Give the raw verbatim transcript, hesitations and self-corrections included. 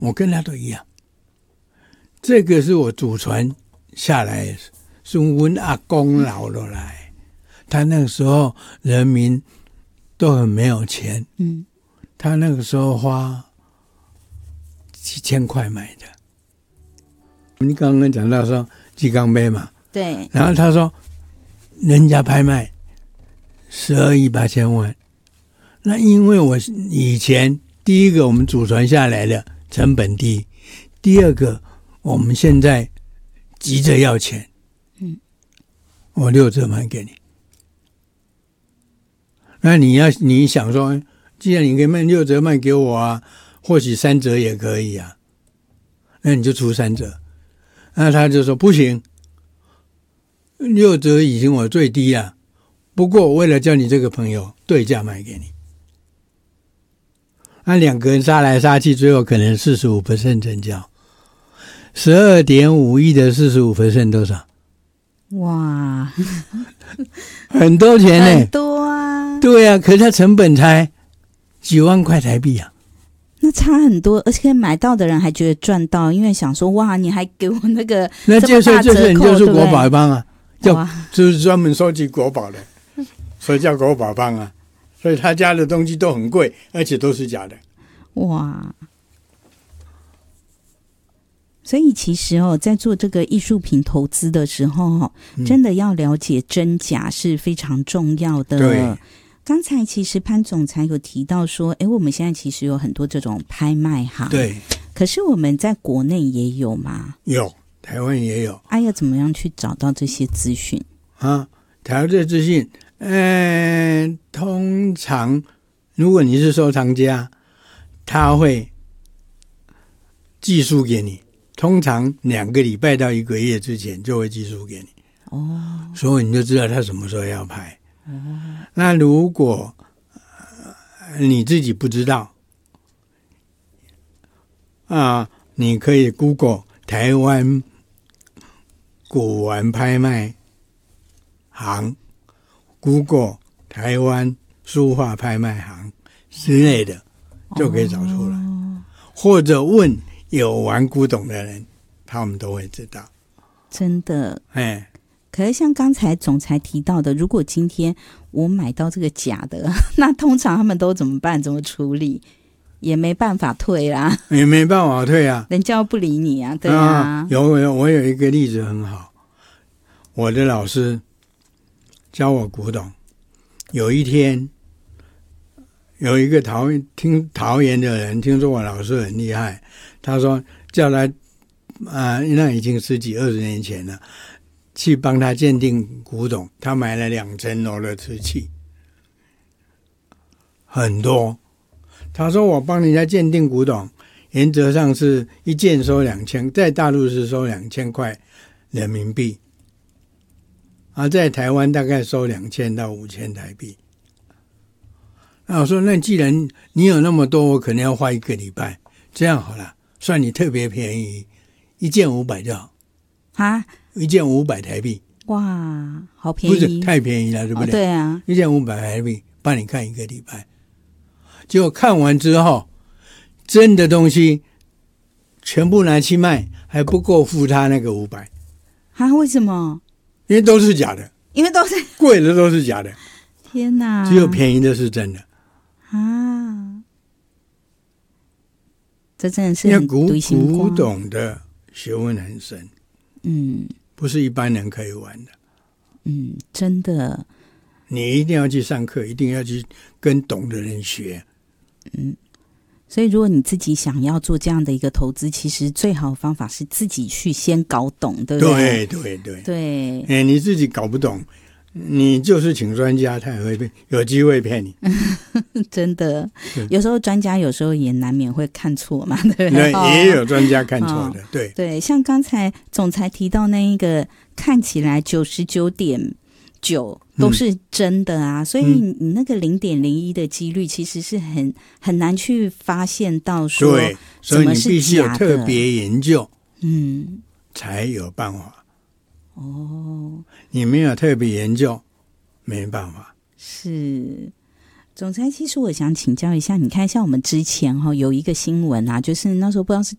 我跟他都一样。这个是我祖传下来，是我阿公老了来，他那个时候人民都很没有钱，嗯，他那个时候花几千块买的。你刚刚讲到说鸡缸杯嘛， 对， 然后他说人家拍卖十二亿八千万，那因为我以前第一个我们祖传下来的成本低，第二个我们现在急着要钱，嗯，我六折卖给你。那你要你想说，既然你可以卖六折卖给我啊，或许三折也可以啊，那你就出三折。那他就说不行，六折已经我最低了，不过我为了叫你这个朋友对价卖给你。那两个人杀来杀去，最后可能 百分之四十五 成交。十二点五亿的 百分之四十五 多少？ 哇， 很多钱呢、欸， 很多啊。 对啊，可是它成本才几万块台币啊， 那差很多，而且买到的人还觉得赚到，因为想说哇，你还给我那个那就是就是你就是国宝帮啊， 叫就是专门收集国宝的，所以叫国宝帮啊。所以他家的东西都很贵，而且都是假的。 哇！所以其实哦，在做这个艺术品投资的时候，嗯、真的要了解真假是非常重要的。 对。 刚才其实潘总裁有提到说，哎，我们现在其实有很多这种拍卖行， 对。 可是我们在国内也有吗？ 有，台湾也有。 哎、啊、要怎么样去找到这些资讯啊？台湾的资讯，嗯、呃，通常如果你是收藏家，他会寄书给你，通常两个礼拜到一个月之前就会寄书给你。哦，所以你就知道他什么时候要拍。哦，那如果、呃、你自己不知道啊，你可以 Google 台湾古玩拍卖行， Google 台湾书画拍卖行之类的，就可以找出来。哦、或者问有玩古董的人，他们都会知道。 真的， 哎。 可是像刚才总裁提到的，如果今天我买到这个假的，那通常他们都怎么办？怎么处理？也没办法退啦， 也没办法退啊， 人家不理你啊，对啊。啊有有，我有一个例子很好，我的老师教我古董，有一天有一个桃听桃园的人听说我老师很厉害，他说叫他啊、呃，那已经十几二十年前了。去帮他鉴定古董，他买了两层楼的瓷器，很多。他说我帮人家鉴定古董，原则上是一件收两千，在大陆是收两千块人民币，而在台湾大概收两千到五千台币。那我说，那既然你有那么多，我可能要花一个礼拜，这样好了，算你特别便宜，一件五百就好。 啊？ 一件五百台币， 哇，好便宜！ 不是太便宜了，对不对？ 哦、对啊， 一件五百台币，帮你看一个礼拜。结果看完之后，真的东西全部拿去卖，还不够付他那个五百。 啊？为什么？ 因为都是假的， 因为都是贵的都是假的。 天哪！ 只有便宜的是真的啊！这真的是很独心光。古董的学问很深。 嗯， 不是一般人可以玩的。 嗯，真的， 你一定要去上课，一定要去跟懂的人学。 嗯，所以如果你自己想要做这样的一个投资，其实最好的方法是自己去先搞懂，对不对？ 对对对对。 哎，你自己搞不懂，你就是请专家，他也会有机会骗你。 真的，有时候专家有时候也难免会看错嘛，对不对？ 对，也有专家看错的，哦、对对。像刚才总裁提到那一个，看起来九十九点九都是真的啊，嗯、所以你那个零点零一的几率其实是很很难去发现到说对，所以你必须有特别研究， 嗯， 才有办法。 哦， 你没有特别研究，没办法。 是。总裁，其实我想请教一下，你看像我们之前哈有一个新闻啊，就是那时候不知道是